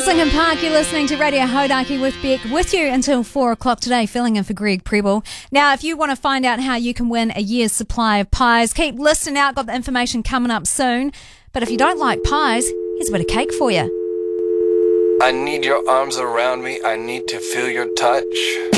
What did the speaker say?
It's Lincoln Park. You're listening to Radio Hodaki with Beck, with you until 4 o'clock today, filling in for Greg Preble. Now, if you want to find out how you can win a year's supply of pies, keep listening out. Got the information coming up soon. But if you don't like pies, here's a bit of cake for you. I need your arms around me. I need to feel your touch.